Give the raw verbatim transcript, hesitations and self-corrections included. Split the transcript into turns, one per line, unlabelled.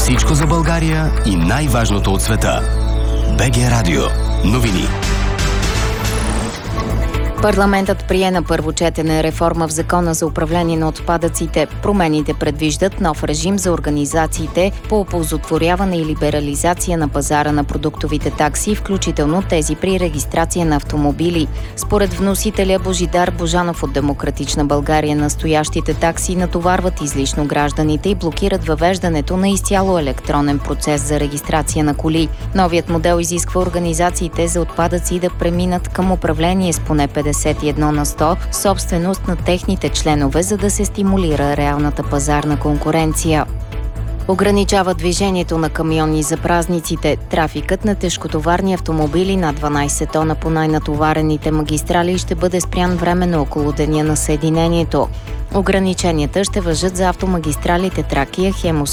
Всичко за България и най-важното от света. БГ Радио. Новини.
Парламентът прие на първо четене реформа в Закона за управление на отпадъците. Промените предвиждат нов режим за организациите по оползотворяване и либерализация на пазара на продуктовите такси, включително тези при регистрация на автомобили. Според вносителя Божидар Божанов от Демократична България, настоящите такси натоварват излишно гражданите и блокират въвеждането на изцяло електронен процес за регистрация на коли. Новият модел изисква организациите за отпадъци да преминат към управление с поне петдесет и едно на сто собственост на техните членове, за да се стимулира реалната пазарна конкуренция. Ограничава движението на камиони за празниците. Трафикът на тежкотоварни автомобили на дванадесет тона по най-натоварените магистрали ще бъде спрян временно около деня на съединението. Ограниченията ще важат за автомагистралите Тракия, Хемус